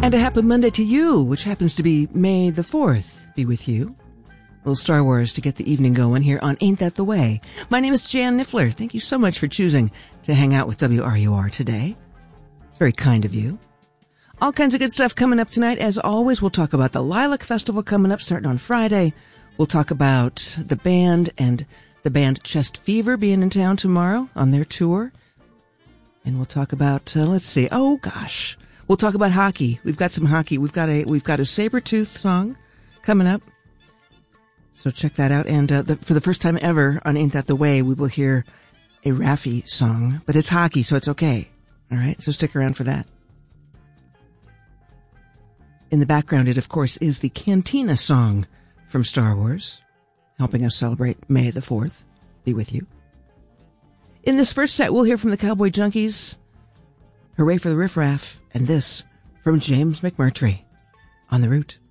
And a happy Monday to you, which happens to be May the 4th, be with you. A little Star Wars to get the evening going here on Ain't That the Way. My name is Jan Niffler. Thank you so much for choosing to hang out with WRUR today. It's very kind of you. All kinds of good stuff coming up tonight. As always, we'll talk about the Lilac Festival coming up starting on Friday. We'll talk about the band and the band Chest Fever being in town tomorrow on their tour. And we'll talk about, we'll talk about hockey. We've got some hockey. We've got a Sabretooth song coming up. So check that out. And for the first time ever on Ain't That the Way, we will hear a Raffi song. But it's hockey, so it's okay. All right? So stick around for that. In the background, it, of course, is the Cantina song from Star Wars, helping us celebrate May the 4th. Be with you. In this first set, we'll hear from the Cowboy Junkies, Hooray for the Riff Raff, and this from James McMurtry on The Root.